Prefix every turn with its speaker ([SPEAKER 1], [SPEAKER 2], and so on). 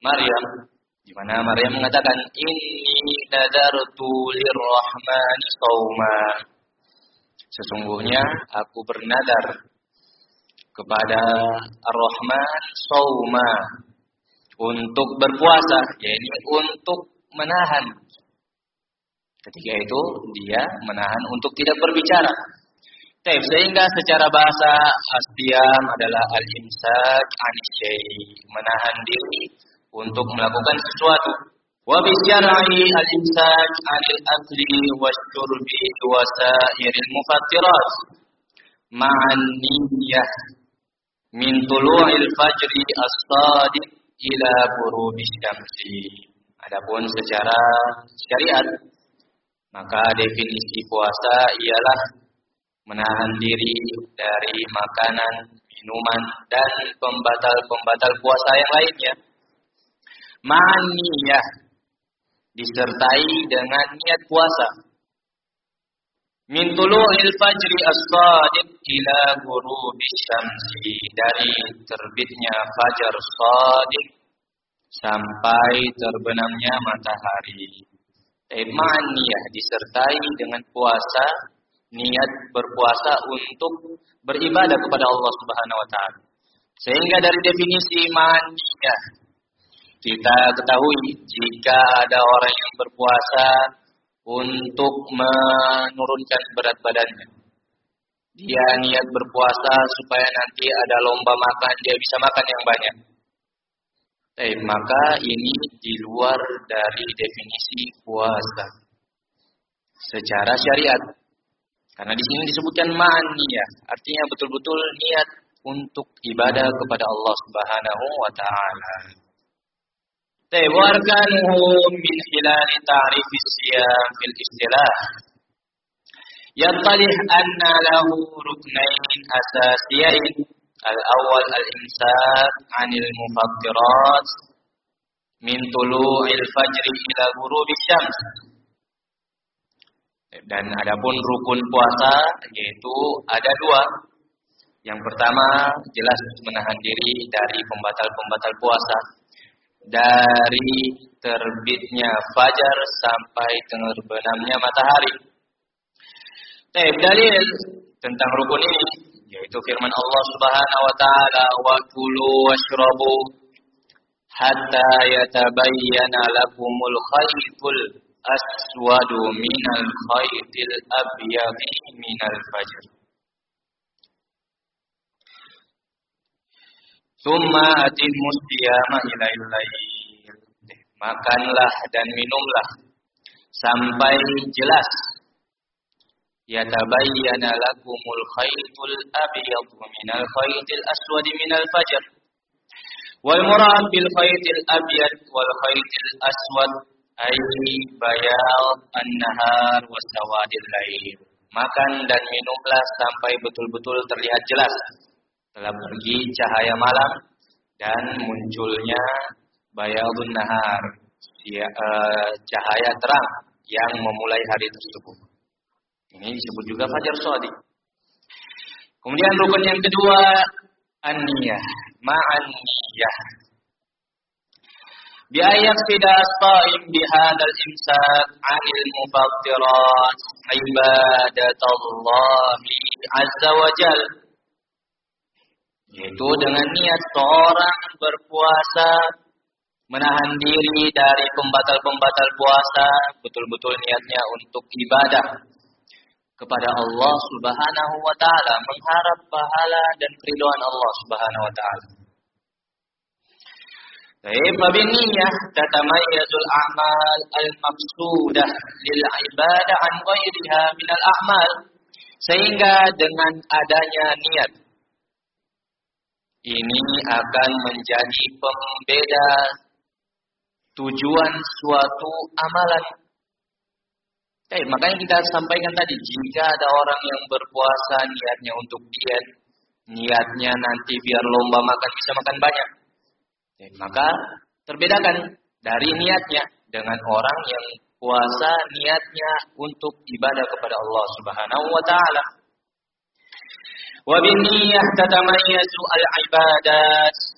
[SPEAKER 1] Maryam, di mana Maryam mengatakan inni nadartu lirrahmani shauma. Sesungguhnya aku bernadar kepada Ar-Rahman shauma untuk berpuasa, yaitu untuk menahan. Ketika itu dia menahan untuk tidak berbicara. Sehingga secara bahasa as-siyam adalah al-imsak 'anil syai', menahan diri untuk melakukan sesuatu. Wa bisyar'i al-imsak 'anil akli wasyurbi wa sa'iril mufattirat ma'an niyyah min tulu'il fajri as-shadiq ila ghurubi syamsi. Adapun secara syariat, maka definisi puasa ialah menahan diri dari makanan, minuman, dan pembatal-pembatal puasa yang lainnya. Ma'niyah, disertai dengan niat puasa. Min tulu'il fajri as-shadiq ila ghurubi syamsi, dari terbitnya fajar shadiq sampai terbenamnya matahari. Ma'niyah, disertai dengan puasa, niat berpuasa untuk beribadah kepada Allah Subhanahu wa taala. Sehingga dari definisi ma'niyah kita ketahui jika ada orang yang berpuasa untuk menurunkan berat badannya. Dia niat berpuasa supaya nanti ada lomba makan, dia bisa makan yang banyak. Maka ini di luar dari definisi puasa secara syariat. Karena di sini disebutkan ma'niyah, artinya betul-betul niat untuk ibadah kepada Allah Subhanahu wa taala. Warkanuhu min khilal ta'rif as-siyam fil istilah. Yattalih anna lahu ruknain asasiyain. Al-awwal al-imsak 'anil mufattirat min tulu'il fajri ila ghurubi syams. Dan adapun rukun puasa yaitu ada dua. Yang pertama jelas menahan diri dari pembatal-pembatal puasa, dari terbitnya fajar sampai terbenamnya matahari. Dalil tentang rukun ini yaitu firman Allah Subhanahu wa taala, wa kulu washrabu hatta yatabayyana lakumul khaytul aswadu minal khaytil abyadi minal fajr. Tsumma atimmus siyama ilail lail. Makanlah dan minumlah sampai jelas yatabayyana lakumul khaytul abyad minal khaytil aswad minal fajr. Wal murad bil khaytil abyad wal khaytil aswad ay bayad an-nahar wa sawadil lail. Makan dan minumlah sampai betul-betul terlihat jelas telah pergi cahaya malam dan munculnya bayadun nahar, cahaya terang yang memulai hari tersebut. Ini disebut juga fajar shadiq. Kemudian rukun yang kedua, an-niyah, ma'an niyah. Bi ayaqsida as-sha'im bi hadzal imsak 'anil mufattirat ibadatallahi azza wa jalla. Yaitu dengan niat seorang berpuasa menahan diri dari pembatal-pembatal puasa, betul-betul niatnya untuk ibadah kepada Allah Subhanahu wa taala, mengharap pahala dan keridhaan Allah Subhanahu wa taala. Fabiniyah tatamayyazul a'mal al-maqsudah lil ibadah an ghairiha minal a'mal. Sehingga dengan adanya niat ini akan menjadi pembeda tujuan suatu amalan. Makanya kita sampaikan tadi, jika ada orang yang berpuasa niatnya untuk diet, niatnya nanti biar lomba makan bisa makan banyak, maka terbedakan dari niatnya dengan orang yang puasa niatnya untuk ibadah kepada Allah Subhanahu wa taala. Wa binniyah tatamayyazu al-ibadat